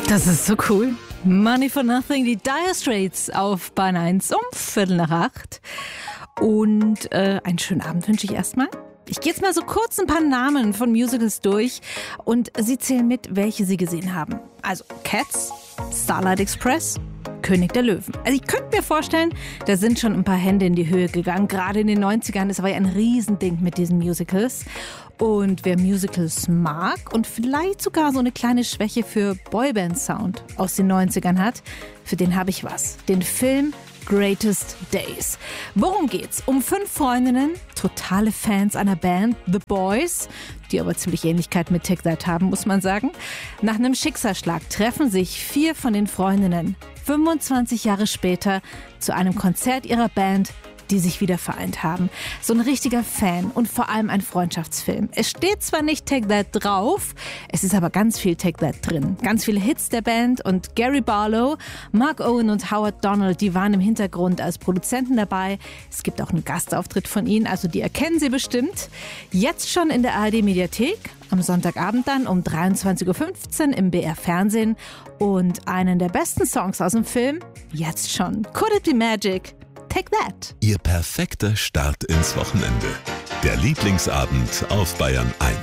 Das ist so cool. Money for Nothing, die Dire Straits auf Bahn 1 um 7:45. Und einen schönen Abend wünsche ich erstmal. Ich gehe jetzt mal so kurz ein paar Namen von Musicals durch und Sie zählen mit, welche Sie gesehen haben. Also Cats, Starlight Express, König der Löwen. Also ich könnte mir vorstellen, da sind schon ein paar Hände in die Höhe gegangen, gerade in den 90ern. Das war ja ein Riesending mit diesen Musicals. Und wer Musicals mag und vielleicht sogar so eine kleine Schwäche für Boyband-Sound aus den 90ern hat, für den habe ich was. Den Film Greatest Days. Worum geht's? Um 5 Freundinnen, totale Fans einer Band, The Boys, die aber ziemlich Ähnlichkeit mit Take That haben, muss man sagen. Nach einem Schicksalsschlag treffen sich 4 von den Freundinnen 25 Jahre später zu einem Konzert ihrer Band, die sich wieder vereint haben. So ein richtiger Fan und vor allem ein Freundschaftsfilm. Es steht zwar nicht Take That drauf, es ist aber ganz viel Take That drin. Ganz viele Hits der Band und Gary Barlow, Mark Owen und Howard Donald, die waren im Hintergrund als Produzenten dabei. Es gibt auch einen Gastauftritt von ihnen, also die erkennen Sie bestimmt. Jetzt schon in der ARD-Mediathek. Am Sonntagabend dann um 23:15 Uhr im BR Fernsehen. Und einen der besten Songs aus dem Film, jetzt schon. Could It Be Magic? Take That. Ihr perfekter Start ins Wochenende. Der Lieblingsabend auf Bayern 1.